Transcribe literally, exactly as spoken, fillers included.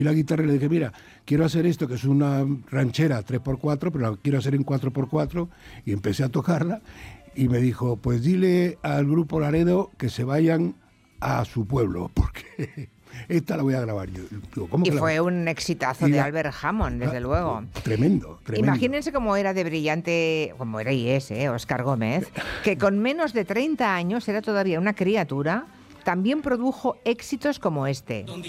la guitarra y le dije, mira, quiero hacer esto, que es una ranchera tres por cuatro, pero la quiero hacer en cuatro por cuatro, y empecé a tocarla, y me dijo, pues dile al grupo Laredo que se vayan a su pueblo, porque esta la voy a grabar yo. Digo, ¿cómo y que la fue voy? un exitazo Y de la- Albert Hammond, desde Ah, luego. Tremendo, tremendo. Imagínense cómo era de brillante, como era y es, ¿eh? Óscar Gómez, que con menos de treinta años era todavía una criatura, también produjo éxitos como este.